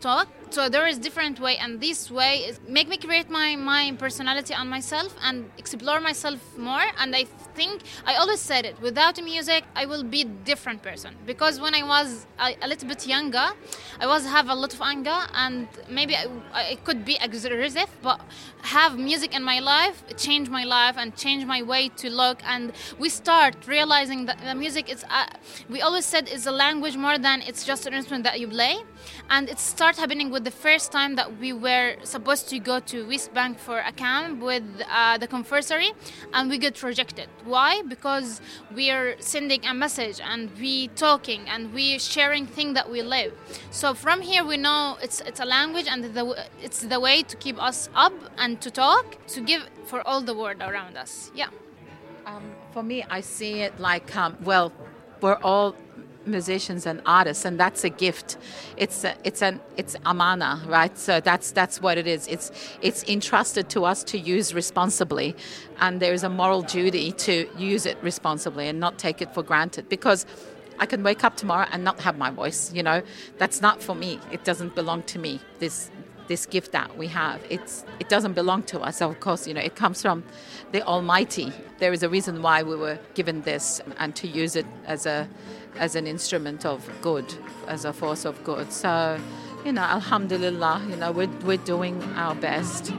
talk. So there is different way, and this way is make me create my personality on myself and explore myself more. And I think I always said it, without music I will be different person, because when I was a little bit younger I was have a lot of anger, and maybe I could be aggressive, but have music in my life change my life and change my way to look. And we start realizing that the music is we always said is a language more than it's just an instrument that you play. And it started happening with the first time that we were supposed to go to West Bank for a camp with the conversary, and we got rejected. Why? Because we are sending a message and we talking and we sharing things that we live. So from here we know it's a language, and it's the way to keep us up and to talk, to give for all the world around us. Yeah. For me, I see it like, we're all musicians and artists, and that's a gift. It's amana, right? So that's what it is. It's entrusted to us to use responsibly, and there is a moral duty to use it responsibly and not take it for granted, because I can wake up tomorrow and not have my voice, That's not for me. It doesn't belong to me. This gift that we have, it doesn't belong to us. Of course, it comes from the Almighty. There is a reason why we were given this, and to use it as an instrument of good, as a force of good. So, Alhamdulillah, we're doing our best.